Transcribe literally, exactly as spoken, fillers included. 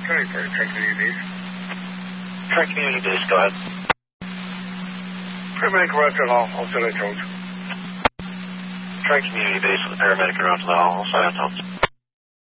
Sorry, for Trent Community Base. Trent Community Base, go ahead. Paramedic Route to the hall, all set on tones. Trent Community Base with the paramedic around to the hall, all set on tones.